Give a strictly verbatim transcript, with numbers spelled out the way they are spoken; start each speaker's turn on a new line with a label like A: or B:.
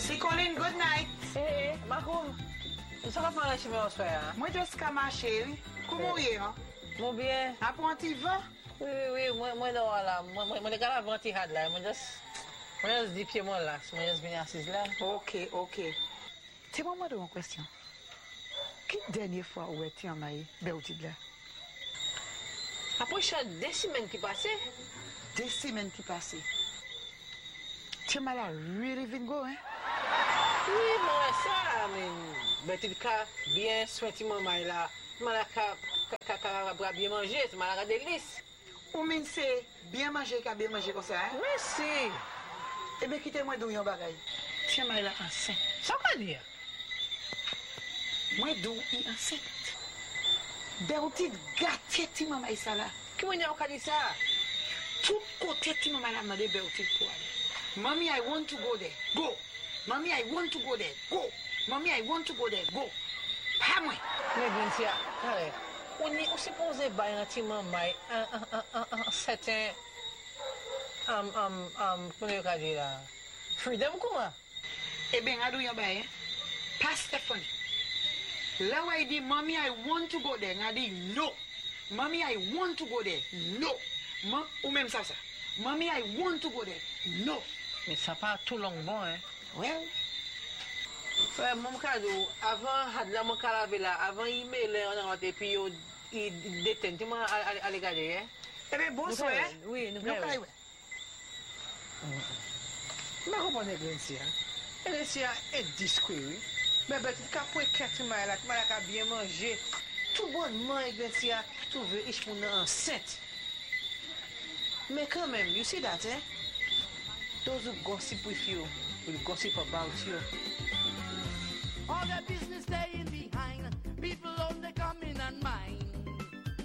A: Si Colin, good night.
B: Eh, eh, Makoum. Sa ka fang la chime ou soya?
A: Mwen just ka mache, koumou ye, no?
B: Mou bien.
A: Apwanti va?
B: Oui, oui, oui, mwen do wala. Mwen de kala avanti had la. Mwen just, mwen just di piye mwen la. Mwen just vini asis la.
A: Ok, ok. Ti mwen mwen do mwen kwestyon. Ki denye fwa ou e ti an maye, be ou ti de la?
B: Apo chan de simen ki pase?
A: De simen ki pase. Ti man la really vin go, eh?
B: Oui, mwen sa, men, beti ka bien sweti mwen may la. Man la ka, ka, ka, ka, bien manje, man la ka delis.
A: Ou min se, bien manje ka bien manje kon sa, eh?
B: Merci.
A: Ebe kite mwen dou yon bagay. Ti man la ansen.
B: Sa ka di ya?
A: Mwen dou yon ansen. Be ou ti gate ti man may sa la.
B: Ki mwen ya ou ka di sa?
A: Tout kote ti man la made be ou ti pou ale. Mommy, I want to go there. Go. Mommy, I want to go there. Go. Mommy, I want to go there. Go. Pa mwen.
B: Men Glensia, kare, ou ni ou suppose bay nan ti man may an, an, an, an, an, certain, um, um, um, kone yo ka di la, freedom kouman?
A: Ebe, nga do yon bay, eh? Pa Stephanie. La way di, Mommy, I want to go there. Nga di, no. Mommy, I want to go there. No. Ma, ou menm sa sa. Mommy, I want to go there. No.
B: Men sa pa tout long bon, eh?
A: Well.
B: Fè, mwen kado, avan had la mwen kalave la, avan email le an anote, pi yo i deten, ti mwen ale gade, eh?
A: Ebe, bon so, eh?
B: Oui, nou
A: Nou
B: kay
A: kay
B: we.
A: we.
B: Mwen kompone Glensia. Glensia e diskwe, oui. Men beti ka pou e kati may la, ti may la ka bien manje. Tout bon man, Glensia, tout ve ish moun nan enceinte. Men quand même, you see that, eh? Those who gossip with you will gossip about you. All the business